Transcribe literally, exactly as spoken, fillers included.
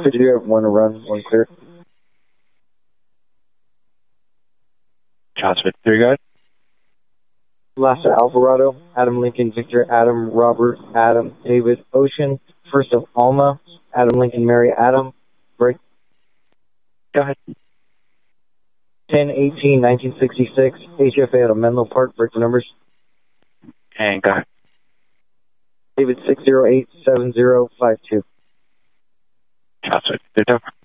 Could you have one run, one clear? Charles fifty-three, go ahead. Last Alvarado, Adam Lincoln, Victor, Adam, Robert, Adam, David, Ocean, First of Alma, Adam Lincoln, Mary, Adam, break. Go ahead. ten eighteen nineteen sixty-six, H F A out of Menlo Park, break the numbers. And go ahead. David six zero eight seven zero five two. Charles fifty-three,